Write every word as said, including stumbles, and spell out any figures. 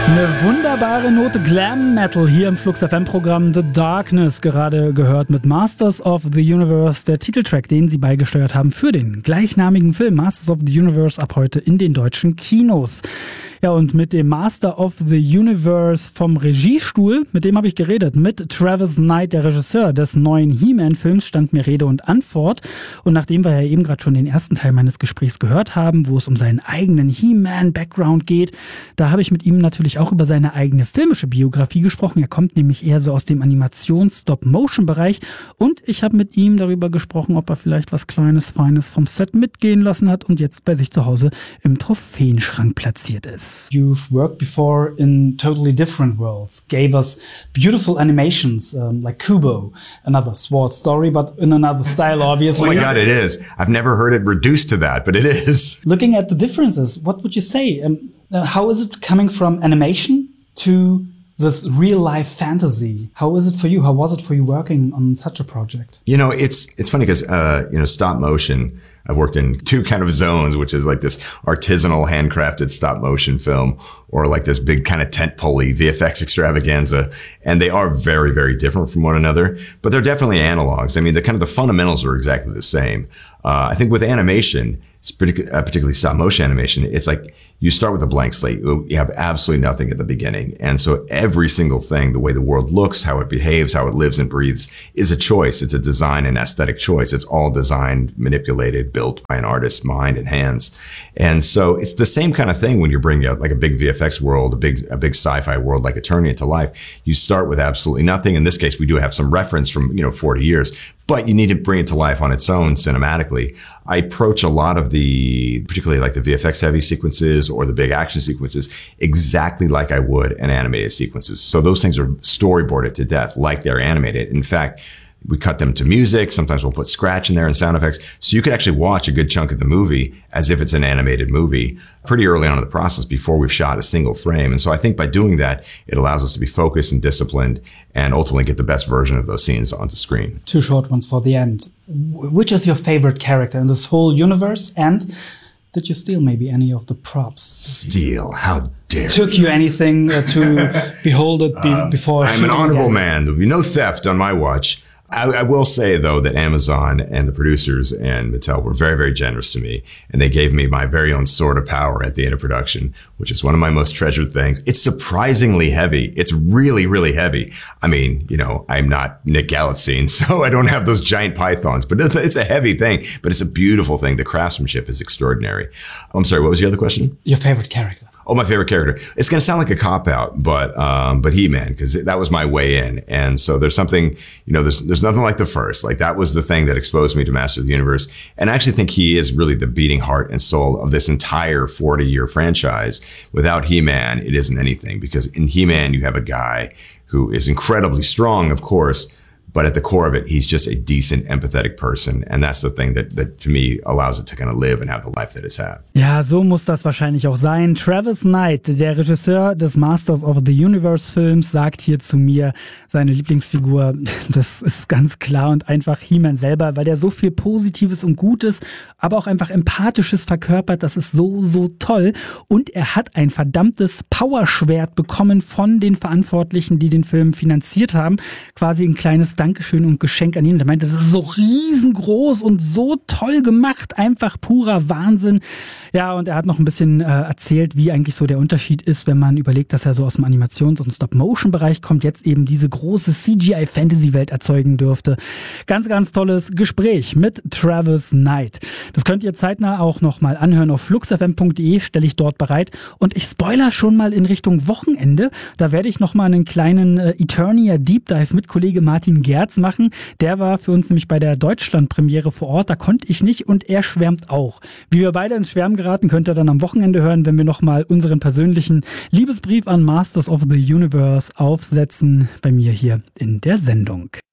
Eine wunderbare Note Glam Metal hier im Flux F M-Programm The Darkness, gerade gehört mit Masters of the Universe, der Titeltrack, den sie beigesteuert haben für den gleichnamigen Film Masters of the Universe ab heute in den deutschen Kinos. Ja, und mit dem Master of the Universe vom Regiestuhl, mit dem habe ich geredet, mit Travis Knight, der Regisseur des neuen He-Man-Films, stand mir Rede und Antwort. Und nachdem wir ja eben gerade schon den ersten Teil meines Gesprächs gehört haben, wo es um seinen eigenen He-Man-Background geht, da habe ich mit ihm natürlich auch über seine eigene filmische Biografie gesprochen. Er kommt nämlich eher so aus dem Animations-Stop-Motion-Bereich. Und ich habe mit ihm darüber gesprochen, ob er vielleicht was Kleines, Feines vom Set mitgehen lassen hat und jetzt bei sich zu Hause im Trophäenschrank platziert ist. You've worked before in totally different worlds, gave us beautiful animations um, like Kubo, another sword story, but in another style, obviously. Oh my God, it is. I've never heard it reduced to that, but it is. Looking at the differences, what would you say? Um, uh, how is it coming from animation to this real-life fantasy? How is it for you? How was it for you working on such a project? You know, it's it's funny because, uh, you know, stop motion, I've worked in two kind of zones, which is like this artisanal, handcrafted stop motion film or like this big kind of tent-pole V F X extravaganza. And they are very, very different from one another, but they're definitely analogs. I mean, the kind of the fundamentals are exactly the same. Uh, I think with animation, it's pretty, uh, particularly stop motion animation, it's like you start with a blank slate. You have absolutely nothing at the beginning. And so every single thing, the way the world looks, how it behaves, how it lives and breathes is a choice. It's a design and aesthetic choice. It's all designed, manipulated, built by an artist's mind and hands. And so it's the same kind of thing when you're bringing out like a big V F X world, a big, a big sci-fi world like Eternia to life. You start with absolutely nothing. In this case, we do have some reference from, you know, forty years, but you need to bring it to life on its own cinematically. I approach a lot of the, particularly like the V F X heavy sequences or the big action sequences, exactly like I would an animated sequences. So those things are storyboarded to death, like they're animated. In fact, we cut them to music. Sometimes we'll put scratch in there and sound effects. So you could actually watch a good chunk of the movie as if it's an animated movie pretty early on in the process before we've shot a single frame. And so I think by doing that, it allows us to be focused and disciplined and ultimately get the best version of those scenes onto screen. Two short ones for the end. Which is your favorite character in this whole universe? And did you steal maybe any of the props? Steal? How dare Took you anything uh, to behold it be uh, before? I'm an honorable again? man. There'll be no theft on my watch. I, I will say, though, that Amazon and the producers and Mattel were very, very generous to me. And they gave me my very own sword of power at the end of production, which is one of my most treasured things. It's surprisingly heavy. It's really, really heavy. I mean, you know, I'm not Nick Galitzine, so I don't have those giant pythons. But it's, it's a heavy thing, but it's a beautiful thing. The craftsmanship is extraordinary. I'm sorry, what was the other question? Your favorite character. Oh, my favorite character. It's going to sound like a cop-out, but um, but He-Man, because that was my way in. And so there's something, you know, there's there's nothing like the first. Like that was the thing that exposed me to Master of the Universe. And I actually think he is really the beating heart and soul of this entire forty-year franchise. Without He-Man, it isn't anything, because in He-Man, you have a guy who is incredibly strong, of course, but at the core of it, he's just a decent, empathetic person. And that's the thing that, that to me allows it to kind of live and have the life that it's had. Ja, so muss das wahrscheinlich auch sein. Travis Knight, der Regisseur des Masters of the Universe Films, sagt hier zu mir, seine Lieblingsfigur, das ist ganz klar und einfach He-Man selber, weil der so viel Positives und Gutes, aber auch einfach Empathisches verkörpert. Das ist so, so toll. Und er hat ein verdammtes Powerschwert bekommen von den Verantwortlichen, die den Film finanziert haben. Quasi ein kleines Dankeschön und Geschenk an ihn. Der meinte, das ist so riesengroß und so toll gemacht. Einfach purer Wahnsinn. Ja, und er hat noch ein bisschen äh, erzählt, wie eigentlich so der Unterschied ist, wenn man überlegt, dass er so aus dem Animations- und Stop-Motion-Bereich kommt, jetzt eben diese große C G I-Fantasy-Welt erzeugen dürfte. Ganz, ganz tolles Gespräch mit Travis Knight. Das könnt ihr zeitnah auch nochmal anhören auf flux f m punkt d e, stelle ich dort bereit. Und ich spoiler schon mal in Richtung Wochenende. Da werde ich nochmal einen kleinen äh, Eternia Deep Dive mit Kollege Martin Gerz machen. Der war für uns nämlich bei der Deutschland-Premiere vor Ort. Da konnte ich nicht und er schwärmt auch. Wie wir beide ins Schwärmen geraten, könnt ihr dann am Wochenende hören, wenn wir nochmal unseren persönlichen Liebesbrief an Masters of the Universe aufsetzen, bei mir hier in der Sendung.